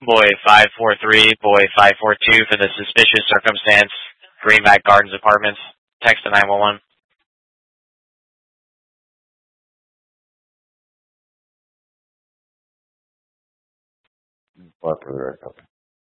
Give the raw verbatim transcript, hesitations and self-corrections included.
Boy five four three, boy five four two for the suspicious circumstance. Greenback Gardens Apartments. Text to nine one one. What for the rest of it?